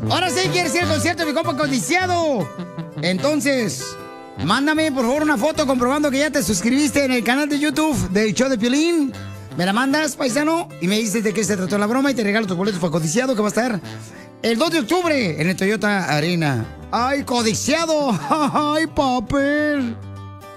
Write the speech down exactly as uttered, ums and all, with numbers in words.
Ahora sí quieres ir al concierto de mi compa codiciado. Entonces, mándame por favor una foto comprobando que ya te suscribiste en el canal de YouTube del show de Piolín. Me la mandas, paisano, y me dices de qué se trató la broma y te regalo tus boletos para codiciado que va a estar el dos de octubre en el Toyota Arena. ¡Ay, codiciado! ¡Ay, papel!